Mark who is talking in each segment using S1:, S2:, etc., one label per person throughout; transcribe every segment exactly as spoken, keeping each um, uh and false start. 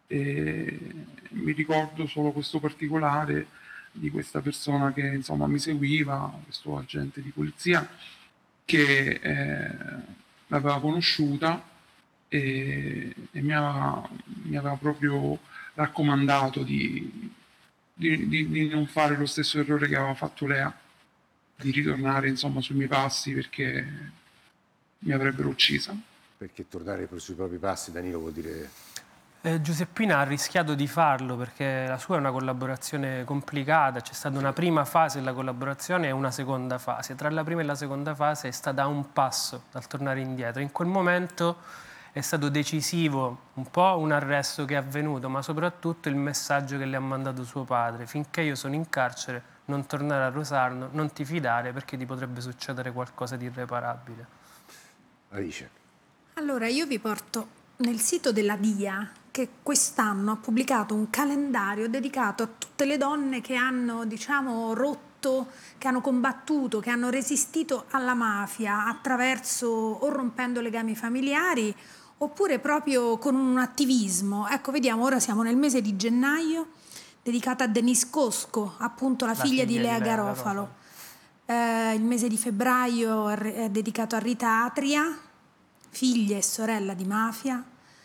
S1: E mi ricordo solo questo particolare di questa persona che insomma mi seguiva, questo agente di polizia, che eh, l'aveva conosciuta e, e mi, aveva, mi aveva proprio raccomandato di, di, di- di non fare lo stesso errore che aveva fatto Lea, di ritornare insomma sui miei passi perché mi avrebbero uccisa.
S2: Perché tornare sui propri passi, Danilo, vuol dire...
S3: Eh, Giuseppina ha rischiato di farlo perché la sua è una collaborazione complicata, c'è stata una prima fase della collaborazione e una seconda fase. Tra la prima e la seconda fase è stata a un passo dal tornare indietro. In quel momento è stato decisivo un po' un arresto che è avvenuto, ma soprattutto il messaggio che le ha mandato suo padre: finché io sono in carcere non tornare a Rosarno, non ti fidare perché ti potrebbe succedere qualcosa di irreparabile.
S2: Alice.
S4: Allora, io vi porto nel sito della D I A, che quest'anno ha pubblicato un calendario dedicato a tutte le donne che hanno, diciamo, rotto, che hanno combattuto, che hanno resistito alla mafia attraverso o rompendo legami familiari oppure proprio con un attivismo. Ecco, vediamo, ora siamo nel mese di gennaio, dedicata a Denise Cosco, appunto la, la figlia, figlia di Lea, di Lea Garofalo. Garofalo. Eh, il mese di febbraio è dedicato a Rita Atria, figlia e sorella di mafia.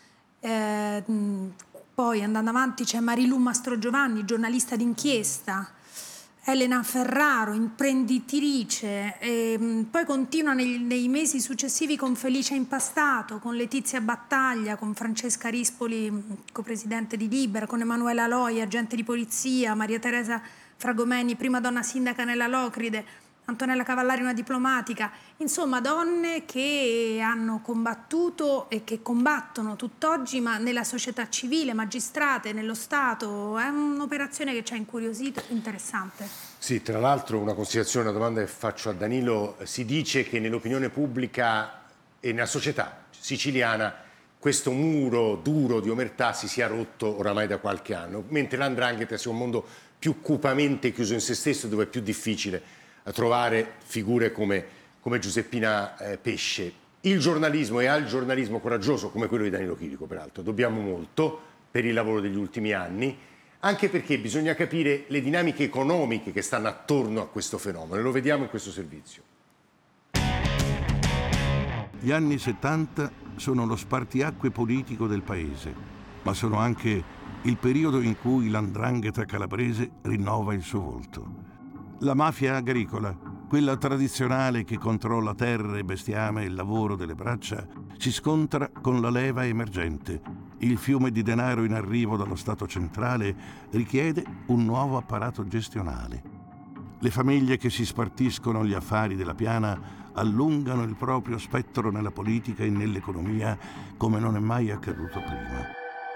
S4: Eh, poi andando avanti c'è Marilu Mastrogiovanni, giornalista d'inchiesta, Elena Ferraro, imprenditrice, e poi continua nei, nei mesi successivi con Felicia Impastato, con Letizia Battaglia, con Francesca Rispoli, copresidente di Libera, con Emanuela Loi, agente di polizia, Maria Teresa Fragomeni, prima donna sindaca nella Locride, Antonella Cavallari, una diplomatica, insomma donne che hanno combattuto e che combattono tutt'oggi, ma nella società civile, magistrate, nello Stato. È un'operazione che ci ha incuriosito, interessante.
S2: Sì, tra l'altro una considerazione, una domanda che faccio a Danilo: si dice che nell'opinione pubblica e nella società siciliana questo muro duro di omertà si sia rotto oramai da qualche anno, mentre l'andrangheta sia un mondo più cupamente chiuso in se stesso, dove è più difficile a trovare figure come, come Giuseppina eh, Pesce. Il giornalismo, e al giornalismo coraggioso come quello di Danilo Chirico peraltro, dobbiamo molto per il lavoro degli ultimi anni, anche perché bisogna capire le dinamiche economiche che stanno attorno a questo fenomeno, e lo vediamo in questo servizio.
S5: Gli anni settanta sono lo spartiacque politico del paese, ma sono anche il periodo in cui l'andrangheta calabrese rinnova il suo volto. La mafia agricola, quella tradizionale che controlla terre, bestiame e il lavoro delle braccia, si scontra con la leva emergente. Il fiume di denaro in arrivo dallo Stato centrale richiede un nuovo apparato gestionale. Le famiglie che si spartiscono gli affari della piana allungano il proprio spettro nella politica e nell'economia come non è mai accaduto prima.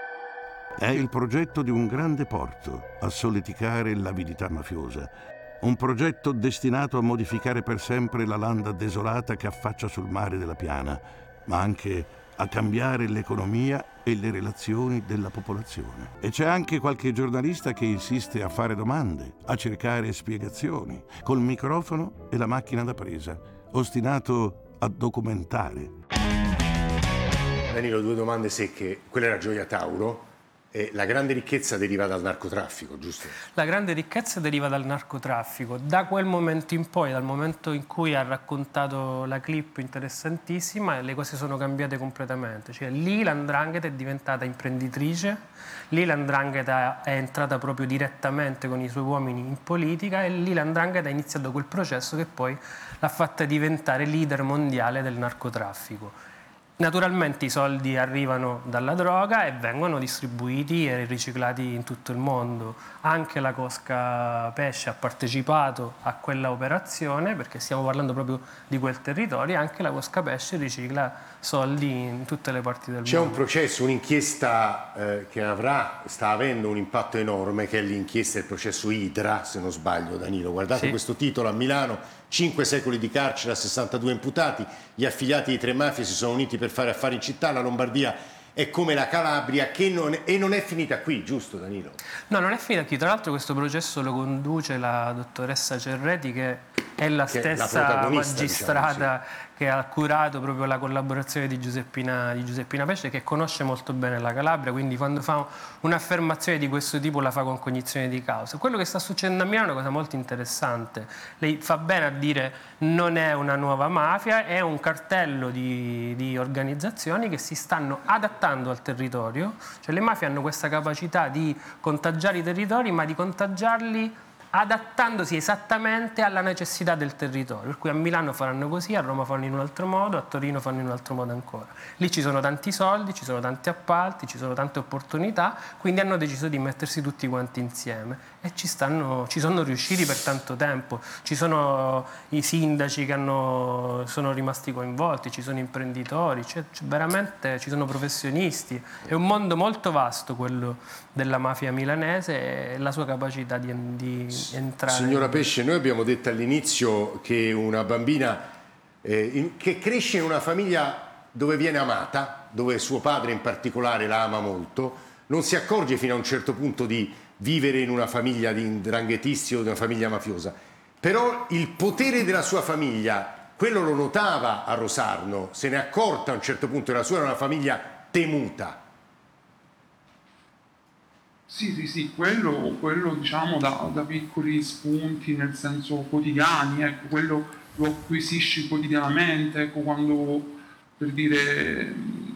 S5: È il progetto di un grande porto a solleticare l'avidità mafiosa. Un progetto destinato a modificare per sempre la landa desolata che affaccia sul mare della Piana, ma anche a cambiare l'economia e le relazioni della popolazione. E c'è anche qualche giornalista che insiste a fare domande, a cercare spiegazioni, col microfono e la macchina da presa, ostinato a documentare.
S2: Danilo, due domande secche. Quella era Gioia Tauro. E la grande ricchezza deriva dal narcotraffico, giusto?
S3: La grande ricchezza deriva dal narcotraffico. Da quel momento in poi, dal momento in cui ha raccontato la clip interessantissima, le cose sono cambiate completamente. Cioè, lì l'andrangheta è diventata imprenditrice, lì l'andrangheta è entrata proprio direttamente con i suoi uomini in politica, e lì l'andrangheta ha iniziato quel processo che poi l'ha fatta diventare leader mondiale del narcotraffico. Naturalmente i soldi arrivano dalla droga e vengono distribuiti e riciclati in tutto il mondo. Anche la Cosca Pesce ha partecipato a quella operazione, perché stiamo parlando proprio di quel territorio, e anche la Cosca Pesce ricicla soldi in tutte le parti del
S2: C'è
S3: mondo.
S2: C'è un processo, un'inchiesta eh, che avrà, sta avendo un impatto enorme, che è l'inchiesta del processo Idra, se non sbaglio, Danilo. Guardate, sì, questo titolo a Milano: cinque secoli di carcere a sessantadue imputati, gli affiliati di tre mafie si sono uniti per fare affari in città, la Lombardia è come la Calabria, che non è, e non è finita qui, giusto Danilo?
S3: No, non è finita qui. Tra l'altro questo processo lo conduce la dottoressa Cerreti, che è la
S2: che è la
S3: stessa
S2: protagonista,
S3: magistrata,
S2: diciamo, sì,
S3: che ha curato proprio la collaborazione di Giuseppina, di Giuseppina Pesce, che conosce molto bene la Calabria, quindi quando fa un'affermazione di questo tipo la fa con cognizione di causa. Quello che sta succedendo a Milano è una cosa molto interessante. Lei fa bene a dire non è una nuova mafia, è un cartello di, di organizzazioni che si stanno adattando al territorio. Cioè le mafie hanno questa capacità di contagiare i territori, ma di contagiarli adattandosi esattamente alla necessità del territorio, per cui a Milano faranno così, a Roma fanno in un altro modo, a Torino fanno in un altro modo ancora. Lì ci sono tanti soldi, ci sono tanti appalti, ci sono tante opportunità, quindi hanno deciso di mettersi tutti quanti insieme e ci, stanno, ci sono riusciti per tanto tempo. Ci sono i sindaci che hanno, sono rimasti coinvolti, ci sono imprenditori, cioè, veramente ci sono professionisti. È un mondo molto vasto quello della mafia milanese e la sua capacità di, di entrare.
S2: Signora Pesce, noi abbiamo detto all'inizio che una bambina eh, in, che cresce in una famiglia dove viene amata, dove suo padre in particolare la ama molto, non si accorge fino a un certo punto di vivere in una famiglia di 'ndranghetisti o di una famiglia mafiosa, però il potere della sua famiglia, quello lo notava a Rosarno, se ne è accorta a un certo punto, la sua era una famiglia temuta.
S1: Sì, sì, sì, quello, quello diciamo da, da piccoli spunti, nel senso quotidiani, ecco, quello lo acquisisci quotidianamente, ecco, quando, per dire,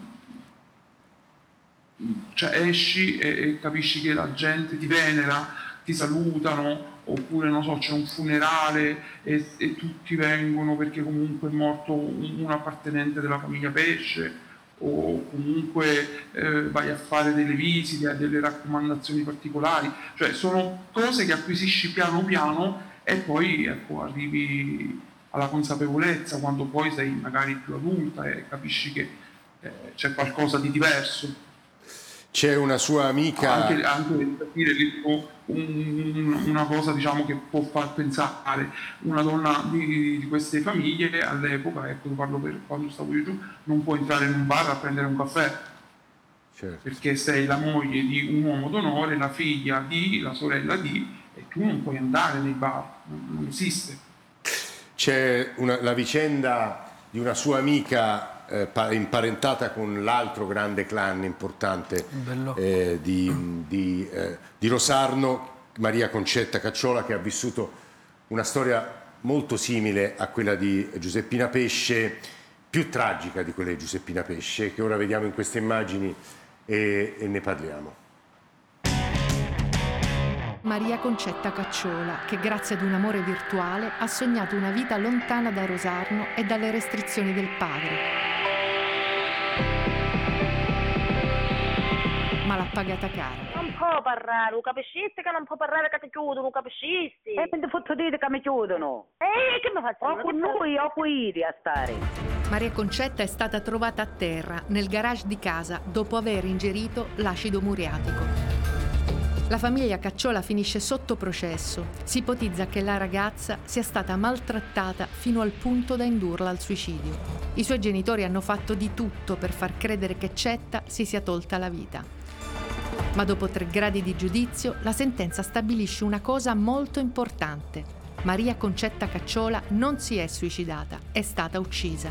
S1: cioè esci e, e capisci che la gente ti venera, ti salutano, oppure, non so, c'è un funerale e, e tutti vengono perché comunque è morto un, un appartenente della famiglia Pesce, o comunque eh, vai a fare delle visite, a delle raccomandazioni particolari, cioè sono cose che acquisisci piano piano e poi ecco, arrivi alla consapevolezza quando poi sei magari più adulta e capisci che eh, c'è qualcosa di diverso.
S2: C'è una sua amica...
S1: Anche, anche per dire un, una cosa diciamo che può far pensare una donna di, di queste famiglie all'epoca, ecco, parlo per quando stavo io giù, non può entrare in un bar a prendere un caffè. Certo. Perché sei la moglie di un uomo d'onore, la figlia di, la sorella di, e tu non puoi andare nei bar, non, non esiste.
S2: C'è una, la vicenda di una sua amica Eh, imparentata con l'altro grande clan importante eh, di, di, eh, di Rosarno, Maria Concetta Cacciola, che ha vissuto una storia molto simile a quella di Giuseppina Pesce, più tragica di quella di Giuseppina Pesce, che ora vediamo in queste immagini e, e ne parliamo.
S6: Maria Concetta Cacciola, che grazie ad un amore virtuale ha sognato una vita lontana da Rosarno e dalle restrizioni del padre. Ma l'ha pagata cara.
S7: Non può parlare, lo capisci che non può parlare che ti chiudono, capisci?
S8: E quindi fatto dire che mi chiudono?
S7: E che mi faccio?
S8: O con lui o con Iri a stare.
S6: Maria Concetta è stata trovata a terra nel garage di casa dopo aver ingerito l'acido muriatico. La famiglia Cacciola finisce sotto processo. Si ipotizza che la ragazza sia stata maltrattata fino al punto da indurla al suicidio. I suoi genitori hanno fatto di tutto per far credere che Cetta si sia tolta la vita. Ma dopo tre gradi di giudizio, la sentenza stabilisce una cosa molto importante. Maria Concetta Cacciola non si è suicidata, è stata uccisa.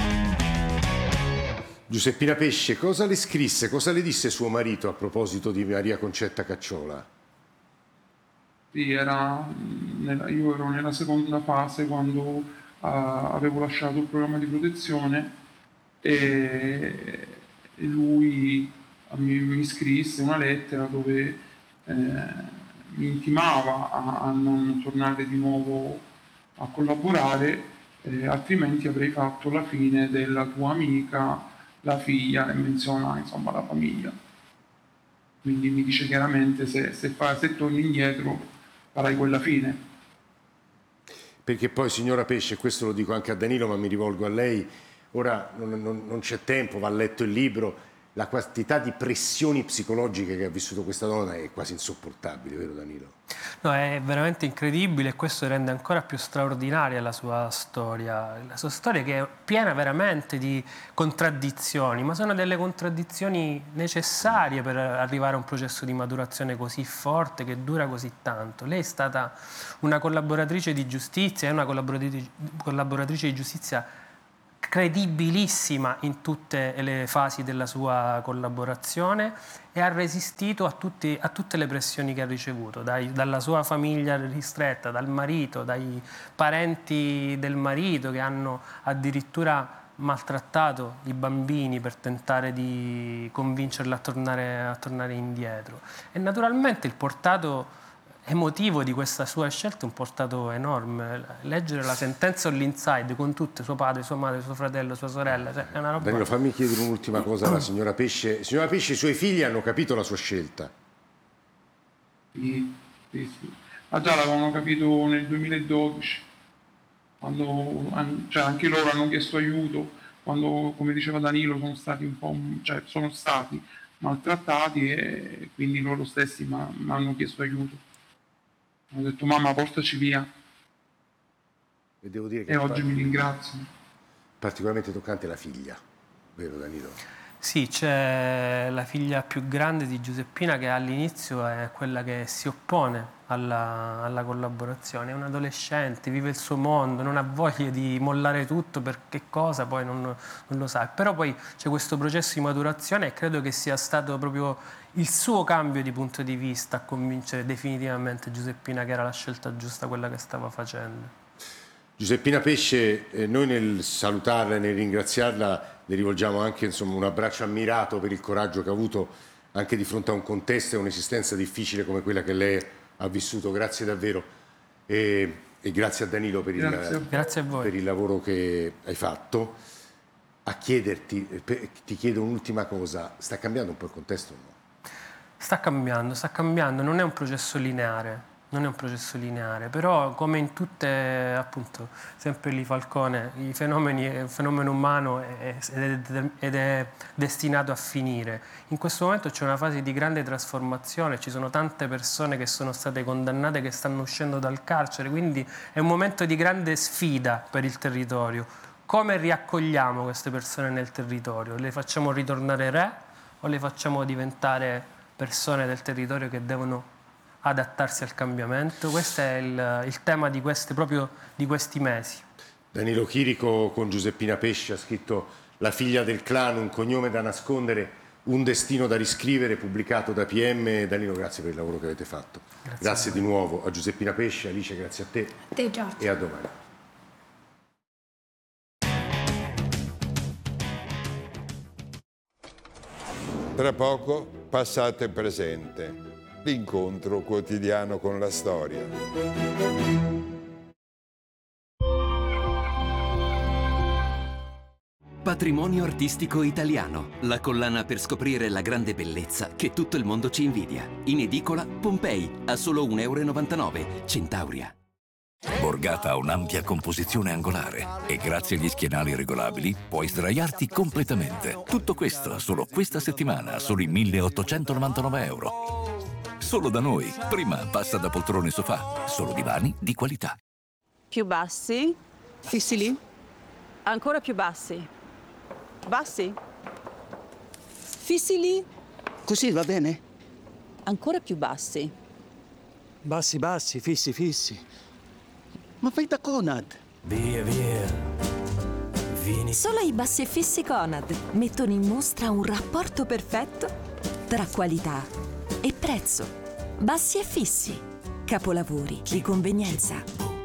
S2: Giuseppina Pesce, cosa le scrisse, cosa le disse suo marito a proposito di Maria Concetta Cacciola?
S1: Sì, era nella, io ero nella seconda fase quando uh, avevo lasciato il programma di protezione e, e lui mi, mi scrisse una lettera dove eh, mi intimava a, a non tornare di nuovo a collaborare, eh, altrimenti avrei fatto la fine della tua amica, la figlia, e menziona insomma la famiglia. Quindi mi dice chiaramente se, se, fa, se torni indietro farai quella fine.
S2: Perché poi, signora Pesce, questo lo dico anche a Danilo ma mi rivolgo a lei, ora non, non, non c'è tempo, va letto il libro, la quantità di pressioni psicologiche che ha vissuto questa donna è quasi insopportabile, vero Danilo?
S3: No, è veramente incredibile e questo rende ancora più straordinaria la sua storia. La sua storia che è piena veramente di contraddizioni, ma sono delle contraddizioni necessarie per arrivare a un processo di maturazione così forte che dura così tanto. Lei è stata una collaboratrice di giustizia, è una collaboratrice, collaboratrice di giustizia credibilissima in tutte le fasi della sua collaborazione e ha resistito a, tutti, a tutte le pressioni che ha ricevuto, dai, dalla sua famiglia ristretta, dal marito, dai parenti del marito che hanno addirittura maltrattato i bambini per tentare di convincerla a tornare, a tornare indietro. E naturalmente il portato emotivo di questa sua scelta è un portato enorme. Leggere la sentenza all'inside con tutte, suo padre, sua madre, suo fratello, sua sorella, cioè è una roba...
S2: Danilo, fammi chiedere un'ultima cosa alla signora Pesce. Signora Pesce, i suoi figli hanno capito la sua scelta?
S1: Sì, sì, sì. Ma già l'avevano capito nel duemiladodici, quando cioè, anche loro hanno chiesto aiuto, quando, come diceva Danilo, sono stati un po', cioè sono stati maltrattati e quindi loro stessi mi hanno chiesto aiuto. Ho detto mamma portaci via
S2: e, devo dire che
S1: e oggi mi ringrazio.
S2: Particolarmente toccante la figlia, vero Danilo?
S3: Sì, c'è la figlia più grande di Giuseppina che all'inizio è quella che si oppone alla, alla collaborazione, è un adolescente, vive il suo mondo, non ha voglia di mollare tutto, per che cosa poi non, non lo sa. Però poi c'è questo processo di maturazione e credo che sia stato proprio il suo cambio di punto di vista a convincere definitivamente Giuseppina che era la scelta giusta quella che stava facendo.
S2: Giuseppina Pesce, eh, noi nel salutarla e nel ringraziarla le rivolgiamo anche insomma, un abbraccio ammirato per il coraggio che ha avuto anche di fronte a un contesto e un'esistenza difficile come quella che lei ha vissuto. Grazie davvero e, e grazie a Danilo per il,
S3: grazie a voi.
S2: per il lavoro che hai fatto. A chiederti, per, ti chiedo un'ultima cosa, sta cambiando un po' il contesto o no?
S3: Sta cambiando, sta cambiando, non è un processo lineare, non è un processo lineare, però come in tutte, appunto, sempre lì Falcone, i fenomeni, il fenomeno umano è, ed, è, ed è destinato a finire. In questo momento c'è una fase di grande trasformazione, ci sono tante persone che sono state condannate, che stanno uscendo dal carcere, quindi è un momento di grande sfida per il territorio. Come riaccogliamo queste persone nel territorio? Le facciamo ritornare re o le facciamo diventare persone del territorio che devono adattarsi al cambiamento? Questo è il, il tema di queste, proprio di questi mesi.
S2: Danilo Chirico con Giuseppina Pesce ha scritto La figlia del clan, un cognome da nascondere, un destino da riscrivere, pubblicato da P M. Danilo, grazie per il lavoro che avete fatto. Grazie, grazie di nuovo a Giuseppina Pesce, Alice, grazie a te.
S4: A te, Giorgio.
S2: E a domani.
S9: Tra poco, passato e presente, l'incontro quotidiano con la storia.
S10: Patrimonio artistico italiano, la collana per scoprire la grande bellezza che tutto il mondo ci invidia. In edicola Pompei, a solo un euro e novantanove, Centauria.
S11: Borgata ha un'ampia composizione angolare e grazie agli schienali regolabili puoi sdraiarti completamente. Tutto questo solo questa settimana a soli milleottocentonovantanove euro. Solo da noi. Prima passa da poltrone sofà, solo divani di qualità.
S12: Più bassi. Fissi lì. Ancora più bassi. Bassi. Fissi lì.
S13: Così va bene?
S12: Ancora più bassi.
S13: Bassi, bassi, fissi, fissi. Ma fai da Conad.
S14: Via, via. Vieni.
S15: Solo i bassi e fissi Conad mettono in mostra un rapporto perfetto tra qualità e prezzo. Bassi e fissi. Capolavori di convenienza.